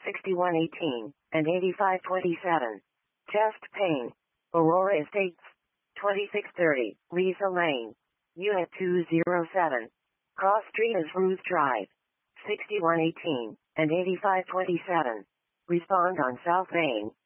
6118, and 8527. Chest pain. Aurora Estates. 2630, Lisa Lane. Unit 207. Cross Street is Ruth Drive. 6118, and 8527. Respond on South Main.